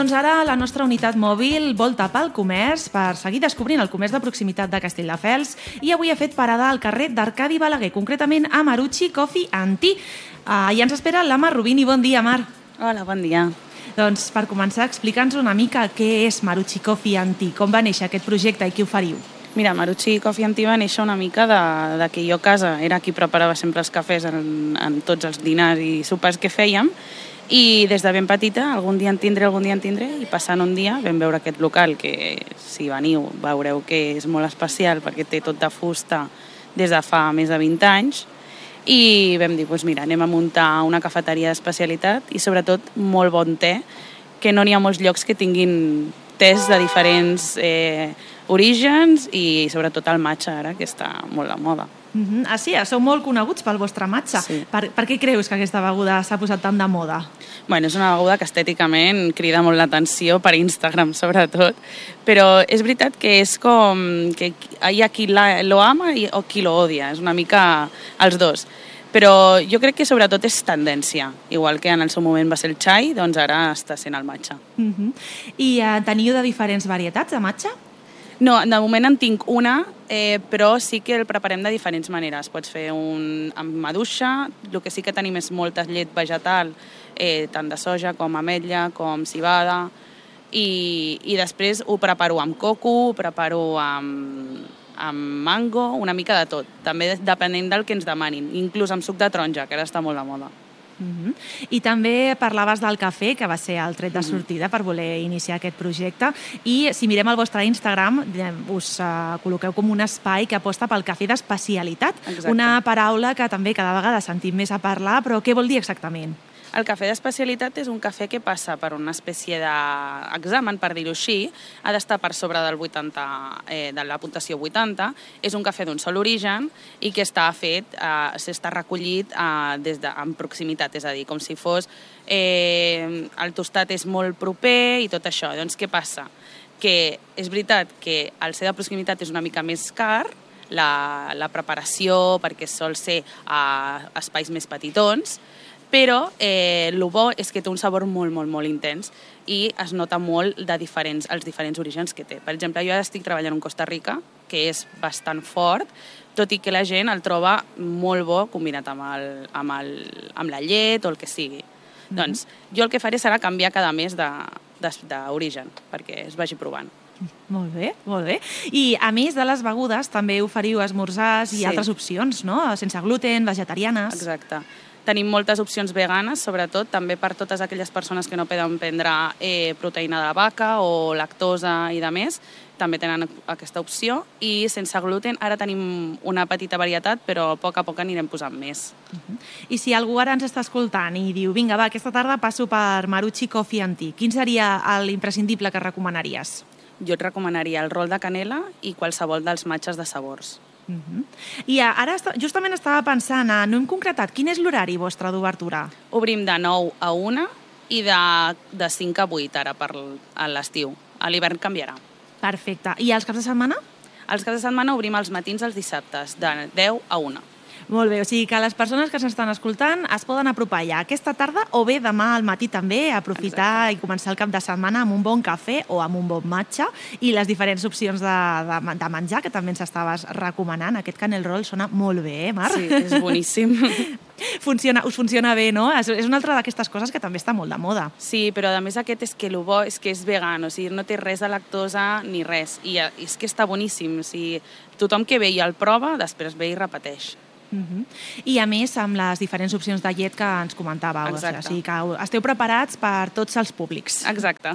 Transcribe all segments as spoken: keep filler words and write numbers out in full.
Doncs ara la nostra unitat mòbil vol tapar el comerç per seguir descobrint el comerç de proximitat de Castelldefels i avui ha fet parada al carrer d'Arcadi Balaguer, concretament a Marucci Coffee and Tea. Uh, ja ens espera la Mar Rubini. Bon dia, Mar. Hola, bon dia. Doncs per començar, explica'ns una mica què és Marucci Coffee and Tea, com va néixer aquest projecte i qui ho fariu. Mira, Marucci Coffee and Tea va néixer una mica de, de que jo a casa era qui preparava sempre els cafès en, en tots els dinars i sopars que fèiem, i des de ben petita, algun dia en tindré, algun dia en tindré, i passant un dia vam veure aquest local, que si veniu veureu que és molt especial perquè té tot de fusta des de fa més de vint anys, i vam dir, doncs mira, anem a muntar una cafeteria d'especialitat i sobretot molt bon te, que no n'hi ha molts llocs que tinguin tés de diferents eh, orígens i sobretot el matcha ara, que està molt a moda. Uh-huh. Ah, sí? Sou molt coneguts pel vostre matcha. Sí. Per, per què creus que aquesta beguda s'ha posat tan de moda? Bueno, és una beguda que estèticament crida molt l'atenció per Instagram, sobretot, però és veritat que és com que hi ha qui la, lo ama i, o qui lo odia, és una mica els dos. Però jo crec que sobretot és tendència, igual que en el seu moment va ser el xai, doncs ara està sent el matcha. Uh-huh. I uh, teniu de diferents varietats de matcha? No, de moment en tinc una, eh, però sí que el preparem de diferents maneres. Pots fer un amb maduixa, el que sí que tenim és molta llet vegetal, eh, tant de soja com ametlla, com civada, i, i després ho preparo amb coco, ho preparo amb, amb mango, una mica de tot, també depenent del que ens demanin, inclús amb suc de taronja, que ara està molt de moda. Uh-huh. I també parlaves del cafè, que va ser el tret de sortida per voler iniciar aquest projecte, i si mirem el vostre Instagram us uh, col·loqueu com un espai que aposta pel cafè d'especialitat. Exacte. Una paraula que també cada vegada sentim més a parlar, però què vol dir exactament? El cafè d'especialitat és un cafè que passa per una espècie d'examen, per dir-ho així, ha d'estar per sobre del vuitanta, eh, de la puntuació vuitanta, és un cafè d'un sol origen i que està fet, eh, s'està recollit eh, des de, en proximitat, és a dir, com si fos eh, el tostat és molt proper i tot això. Doncs què passa? Que és veritat que al ser de proximitat és una mica més car, la, la preparació, perquè sol ser a espais més petitons, però eh, el bo és que té un sabor molt, molt, molt intens i es nota molt de diferents, els diferents orígens que té. Per exemple, jo ara estic treballant en Costa Rica, que és bastant fort, tot i que la gent el troba molt bo combinat amb, el, amb, el, amb la llet o el que sigui. Mm-hmm. Doncs jo el que faré serà canviar cada mes d'origen, perquè es vagi provant. Molt bé, molt bé. I a més de les begudes, també oferiu esmorzars i sí. altres opcions, no? Sense gluten, vegetarianes... Exacte. Tenim moltes opcions veganes, sobretot, també per totes aquelles persones que no poden prendre eh, proteïna de vaca o lactosa i de més, també tenen aquesta opció, i sense gluten ara tenim una petita varietat, però a poc a poc anirem posant més. Uh-huh. I si algú ara ens està escoltant i diu, vinga, va, aquesta tarda passo per Marucci Coffee and Tea, quin seria l'imprescindible que recomanaries? Jo et recomanaria el rol de canela i qualsevol dels matxes de sabors. Uh-huh. I ara justament estava pensant, no hem concretat, quin és l'horari vostre d'obertura? Obrim de nou a una i de, de cinc a vuit ara per l'estiu. A l'hivern canviarà. Perfecte. I els caps de setmana? Els caps de setmana obrim els matins els dissabtes, de deu a una. Molt bé, o sigui que les persones que s'estan escoltant es poden apropar ja aquesta tarda o bé demà al matí també, aprofitar Exacte. I començar el cap de setmana amb un bon cafè o amb un bon matcha i les diferents opcions de, de, de menjar que també ens estaves recomanant. Aquest canel roll sona molt bé, eh, Mar? Sí, és boníssim. Funciona, us funciona bé, no? És, és una altra d'aquestes coses que també està molt de moda. Sí, però a més aquest és que el bo és que és vegan, o sigui, no té res de lactosa ni res, i és que està boníssim, o sigui, tothom que ve i el prova, després ve i repeteix. Uh-huh. I a més amb les diferents opcions de llet que ens comentàveu, o sigui que esteu preparats per tots els públics. Exacte.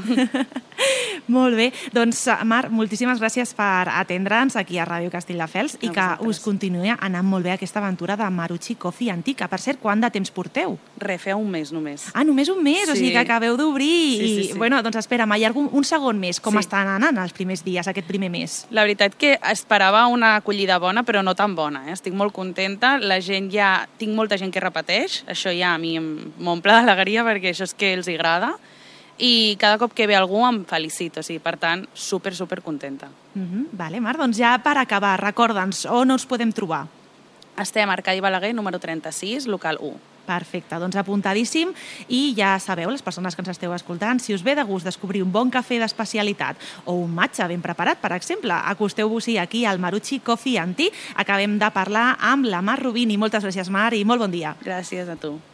Molt bé, doncs Mar, moltíssimes gràcies per atendre'ns aquí a Ràdio Castelldefels i que us continuï anant molt bé aquesta aventura de Marucci Coffee and Tea, que per cert, quant de temps porteu? Re, fa un mes només. Ah, només un mes, sí. O sigui que acabeu d'obrir sí, sí, sí. I, bueno, doncs espera'm, hi ha algun, un segon mes, com sí. estan anant els primers dies, aquest primer mes? La veritat que esperava una acollida bona, però no tan bona, eh? Estic molt contenta, la gent ja, tinc molta gent que repeteix, això ja a mi m'omple d'alegria perquè això és que els agrada, i cada cop que ve algú em felicito, o sigui, per tant, super, super contenta. Uh-huh. Vale, Mar, doncs ja per acabar, recorda'ns on us podem trobar. Estem a Arcadi Balaguer, número trenta-sis, local u. Perfecte, doncs apuntadíssim. I ja sabeu, les persones que ens esteu escoltant, si us ve de gust descobrir un bon cafè d'especialitat o un matxa ben preparat, per exemple, acosteu-vos-hi aquí al Marucci Coffee and Tea. Acabem de parlar amb la Mar Rubini. Moltes gràcies, Mar, i molt bon dia. Gràcies a tu.